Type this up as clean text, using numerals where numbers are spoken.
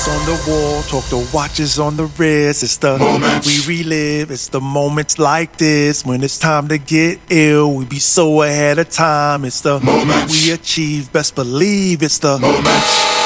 on the wall, talk the watches on the wrist. It's the moments we relive. It's the moments like this when it's time to get ill. We be so ahead of time. It's the moments we achieve. Best believe it's the moments